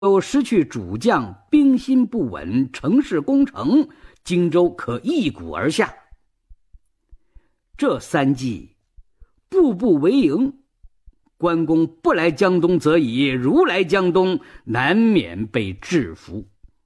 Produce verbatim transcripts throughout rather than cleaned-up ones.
都失去主将，兵心不稳，城市攻城，荆州可一鼓而下。这三计，步步为营。关公不来江东则已，如来江东，难免被制服。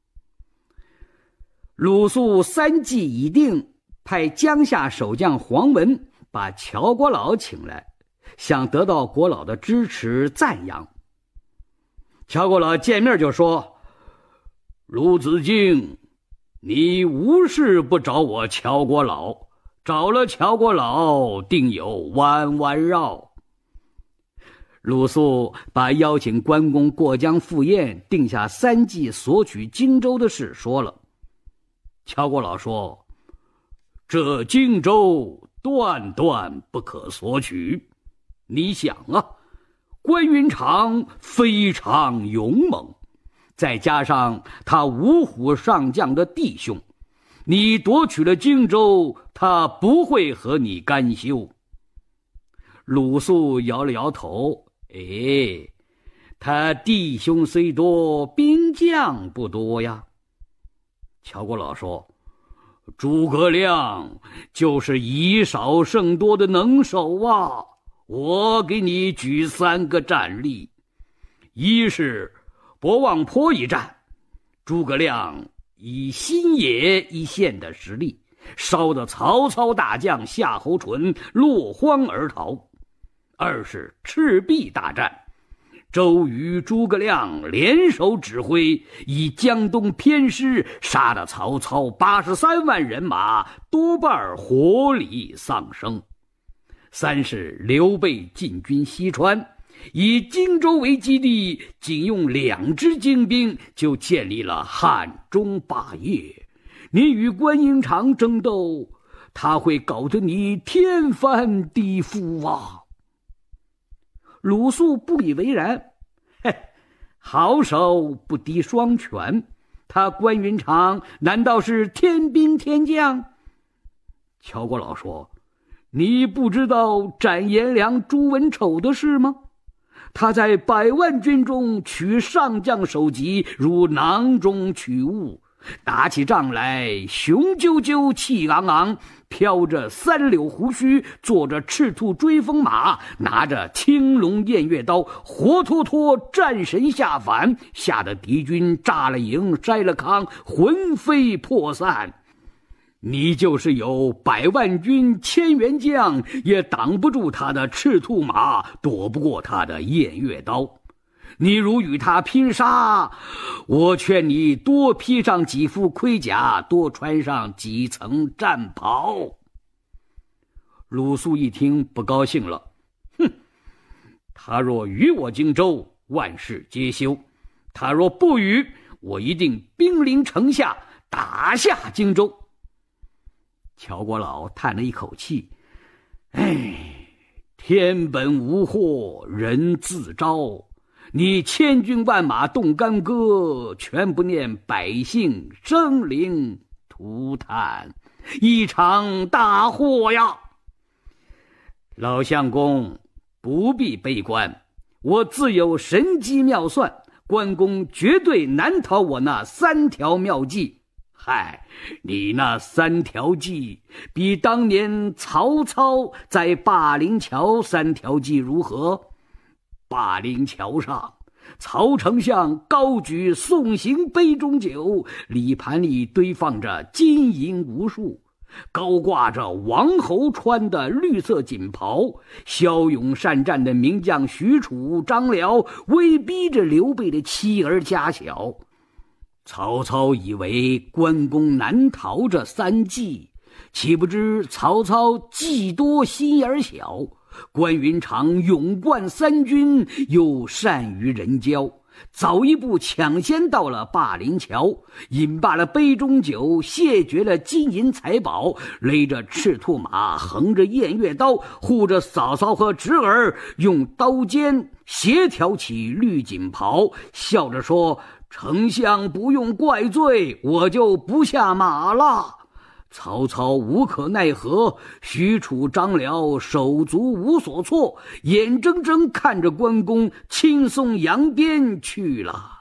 鲁肃三计已定，派江夏守将黄文把乔国老请来，想得到国老的支持赞扬。乔国老见面就说：“鲁子敬，你无事不找我乔国老，找了乔国老，定有弯弯绕。”鲁肃把邀请关公过江赴宴，定下三计索取荆州的事说了。乔国老说：“这荆州断断不可索取。你想啊，关云长非常勇猛，再加上他五虎上将的弟兄，你夺取了荆州，他不会和你甘休。”鲁肃摇了摇头：“哎，他弟兄虽多，兵将不多呀。”乔国老说：“诸葛亮就是以少胜多的能手啊！我给你举三个战例。一是博望坡一战，诸葛亮以新野一线的实力，烧得曹操大将夏侯淳落荒而逃。二是赤壁大战，周瑜、诸葛亮联手指挥，以江东偏师杀得曹操八十三万人马多半活里丧生。三是刘备进军西川，以荆州为基地，仅用两支精兵就建立了汉中霸业。你与关云长争斗，他会搞得你天翻地覆啊！”鲁肃不以为然：“嘿，好手不敌双拳，他关云长难道是天兵天将？”乔国老说：“你不知道斩颜良、诛文丑的事吗？他在百万军中取上将首级，如囊中取物。打起仗来，雄赳赳，气昂昂，飘着三绺胡须，坐着赤兔追风马，拿着青龙偃月刀，活脱脱战神下凡，吓得敌军炸了营，筛了糠，魂飞魄散。你就是有百万军千员将，也挡不住他的赤兔马，躲不过他的偃月刀。你如与他拼杀，我劝你多披上几副盔甲，多穿上几层战袍。”鲁肃一听不高兴了：“哼，他若与我荆州，万事皆休；他若不与，我一定兵临城下，打下荆州。”乔国老叹了一口气：“哎，天本无祸，人自招。你千军万马动干戈，全不念百姓生灵涂炭，一场大祸呀！老相公不必悲观，我自有神机妙算，关公绝对难逃我那三条妙计。嗨，你那三条计比当年曹操在霸陵桥三条计如何？霸陵桥上，曹丞相高举送行杯中酒，礼盘里堆放着金银无数，高挂着王侯穿的绿色锦袍，骁勇善战的名将许褚、张辽威逼着刘备的妻儿家小。曹操以为关公难逃这三计，岂不知曹操计多心眼小，关云长勇冠三军，又善于人交，早一步抢先到了霸陵桥，饮罢了杯中酒，谢绝了金银财宝，勒着赤兔马，横着偃月刀，护着嫂嫂和侄儿，用刀尖协调起绿锦袍，笑着说：“丞相不用怪罪，我就不下马了。”曹操无可奈何，许褚、张辽手足无所措，眼睁睁看着关公轻松扬鞭去了。